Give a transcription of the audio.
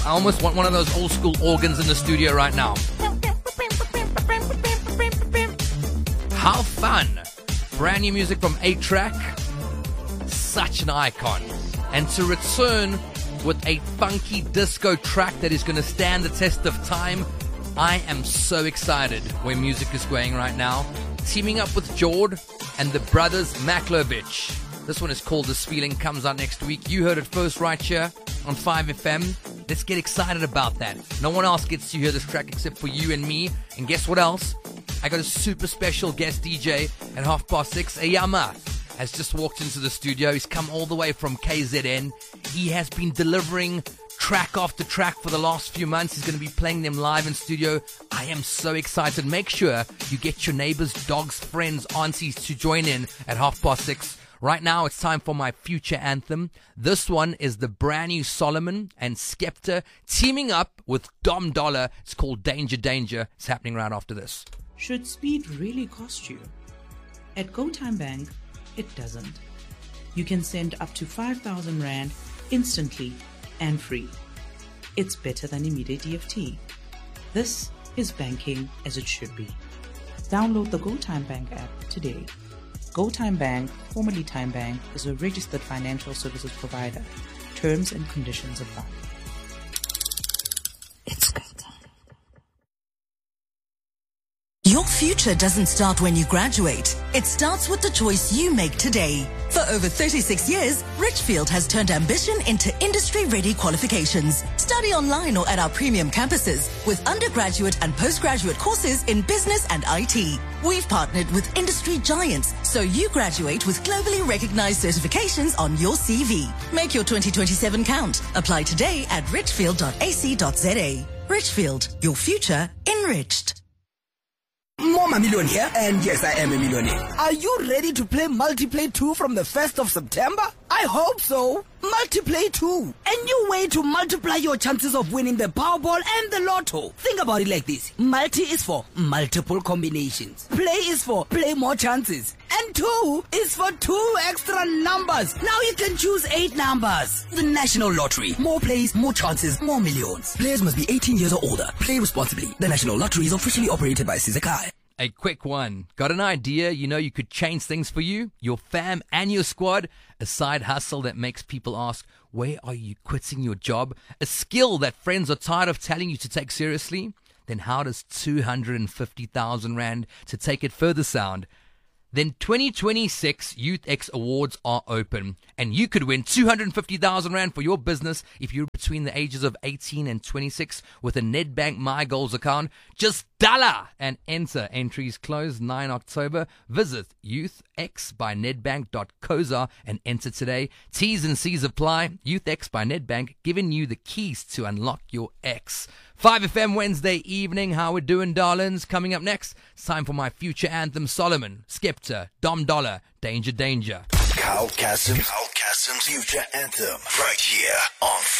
I almost want one of those old school organs in the studio right now. How fun. Brand new music from A-Track. Such an icon. And to return with a funky disco track that is going to stand the test of time, I am so excited where music is going right now. Teaming up with Jord and the brothers Maklovich. This one is called This Feeling, comes out next week. You heard it first right here on 5FM. Let's get excited about that. No one else gets to hear this track except for you and me. And guess what else? I got a super special guest DJ at 6:30. Ayama has just walked into the studio. He's come all the way from KZN. He has been delivering track after track for the last few months. He's going to be playing them live in studio. I am so excited. Make sure you get your neighbors, dogs, friends, aunties to join in at 6:30. Right now, it's time for my future anthem. This one is the brand new Solomon and Skepta teaming up with Dom Dollar. It's called Danger Danger. It's happening right after this. Should speed really cost you? At GoTime Bank, it doesn't. You can send up to 5,000 Rand instantly and free. It's better than immediate EFT. This is banking as it should be. Download the GoTime Bank app today. GoTime Bank, formerly Time Bank, is a registered financial services provider. Terms and conditions apply. It's go time. Your future doesn't start when you graduate. It starts with the choice you make today. For over 36 years, Richfield has turned ambition into industry-ready qualifications. Study online or at our premium campuses with undergraduate and postgraduate courses in business and IT. We've partnered with industry giants, so you graduate with globally recognized certifications on your CV. Make your 2027 count. Apply today at richfield.ac.za. Richfield, your future enriched. Mama Million here, and yes, I am a millionaire. Are you ready to play Multiplay 2 from the 1st of September? I hope so. Multiplay 2. A new way to multiply your chances of winning the Powerball and the Lotto. Think about it like this. Multi is for multiple combinations. Play is for play more chances. And 2 is for 2 extra numbers. Now you can choose 8 numbers. The National Lottery. More plays, more chances, more millions. Players must be 18 years or older. Play responsibly. The National Lottery is officially operated by Sizakai. A quick one. Got an idea you could change things for you, your fam and your squad? A side hustle that makes people ask, where are you quitting your job? A skill that friends are tired of telling you to take seriously? Then how does 250,000 Rand to take it further sound? Then 2026 Youth X Awards are open, and you could win 250,000 Rand for your business if you're between the ages of 18 and 26 with a Nedbank My Goals account. Just dollar and enter. Entries close 9 October. Visit youthxbynedbank.co.za and enter today. T's and C's apply. Youth X by Nedbank, giving you the keys to unlock your X. 5FM Wednesday evening. How we doing, darlings? Coming up next, it's time for my future anthem. Solomon, Skepta, Dom Dollar, Danger Danger. Carl Kassim's future anthem right here on